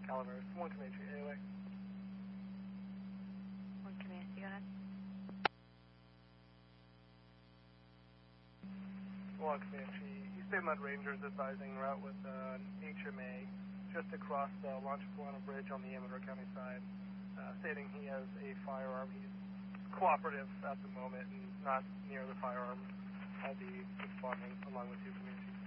Calaveras. 1 Comanche, AOA. 1 Comanche, go ahead. 1 Comanche. East Bay Mud Rangers advising route with HMA just across the Lonchapalana Bridge on the Amador County side, stating he has a firearm. He's cooperative at the moment and not near the firearm. I'll be responding along with 2 Comanche.